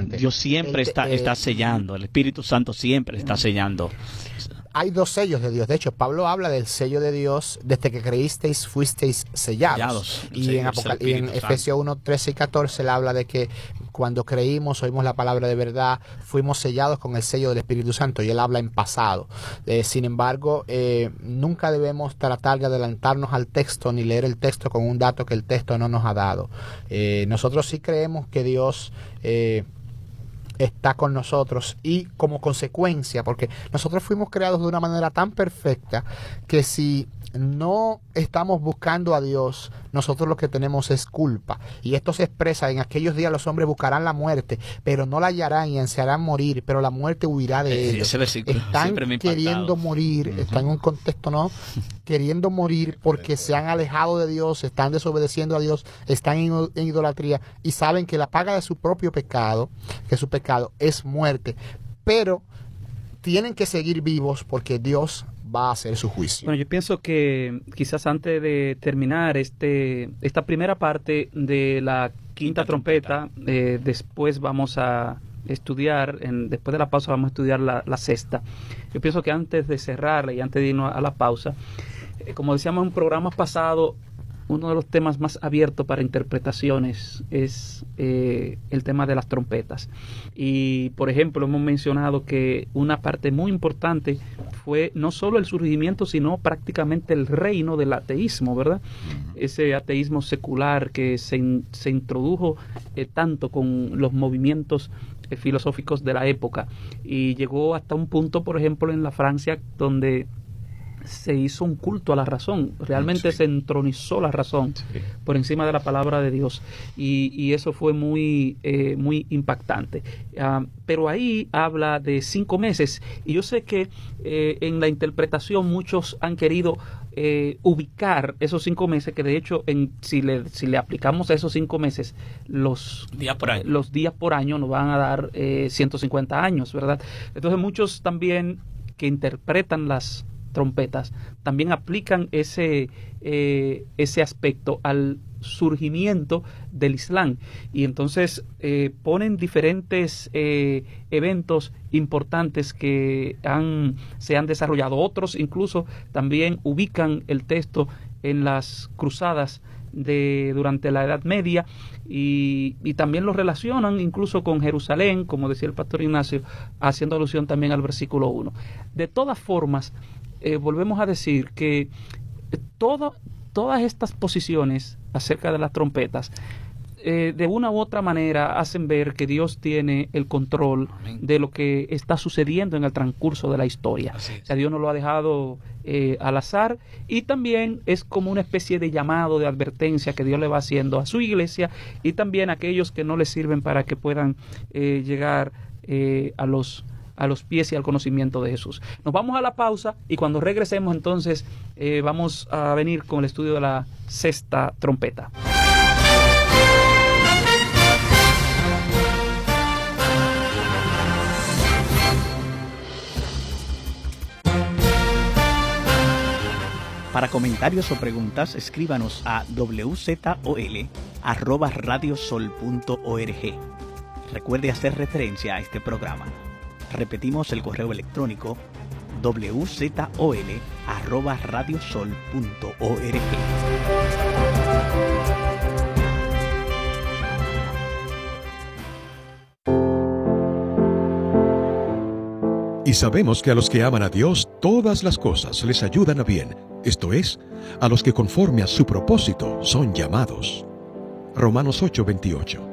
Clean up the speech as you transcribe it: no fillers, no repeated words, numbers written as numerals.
importante. Dios siempre está sellando, el Espíritu Santo siempre está sellando. Hay dos sellos de Dios. De hecho, Pablo habla del sello de Dios: desde que creísteis, fuisteis sellados. Y sí, en Efesios 1, 13 y 14 él habla de que cuando creímos, oímos la palabra de verdad, fuimos sellados con el sello del Espíritu Santo, y él habla en pasado. Sin embargo, nunca debemos tratar de adelantarnos al texto ni leer el texto con un dato que el texto no nos ha dado. Nosotros sí creemos que Dios está con nosotros, y como consecuencia, porque nosotros fuimos creados de una manera tan perfecta que si no estamos buscando a Dios, nosotros lo que tenemos es culpa. Y esto se expresa: en aquellos días los hombres buscarán la muerte, pero no la hallarán, y ansiarán morir, pero la muerte huirá de ellos. Están queriendo morir, están en un contexto, ¿no? Queriendo morir porque se han alejado de Dios, están desobedeciendo a Dios, están en idolatría, y saben que la paga de su propio pecado, que su pecado es muerte, pero tienen que seguir vivos porque Dios va a hacer su juicio. Bueno, yo pienso que quizás antes de terminar esta primera parte de la quinta trompeta, después vamos a estudiar, después de la pausa vamos a estudiar la sexta. Yo pienso que antes de cerrarla y antes de irnos a la pausa, como decíamos en un programa pasado, uno de los temas más abiertos para interpretaciones es el tema de las trompetas. Y, por ejemplo, hemos mencionado que una parte muy importante fue no solo el surgimiento, sino prácticamente el reino del ateísmo, ¿verdad? Ese ateísmo secular que se introdujo tanto con los movimientos filosóficos de la época, y llegó hasta un punto, por ejemplo, en la Francia, donde se hizo un culto a la razón. Realmente se entronizó la razón por encima de la palabra de Dios, y eso fue muy impactante. Pero ahí habla de 5 meses, y yo sé que en la interpretación muchos han querido ubicar esos 5 meses, que de hecho si le aplicamos a esos 5 meses los días por año nos van a dar 150 años, ¿verdad? Entonces muchos también que interpretan las trompetas también aplican ese aspecto al surgimiento del Islam, y entonces ponen diferentes eventos importantes que se han desarrollado. Otros incluso también ubican el texto en las cruzadas durante la Edad Media, y también lo relacionan incluso con Jerusalén, como decía el pastor Ignacio, haciendo alusión también al versículo 1. De todas formas, volvemos a decir que todas estas posiciones acerca de las trompetas de una u otra manera hacen ver que Dios tiene el control de lo que está sucediendo en el transcurso de la historia. O sea, Dios no lo ha dejado al azar, y también es como una especie de llamado, de advertencia que Dios le va haciendo a su iglesia, y también a aquellos que no les sirven, para que puedan llegar a los pies y al conocimiento de Jesús. Nos vamos a la pausa, y cuando regresemos entonces vamos a venir con el estudio de la sexta trompeta. Para comentarios o preguntas, escríbanos a wzol@radiosol.org. Recuerde hacer referencia a este programa. Repetimos el correo electrónico: wzol@radiosol.org. Y sabemos que a los que aman a Dios, todas las cosas les ayudan a bien, esto es, a los que conforme a su propósito son llamados. Romanos 8:28.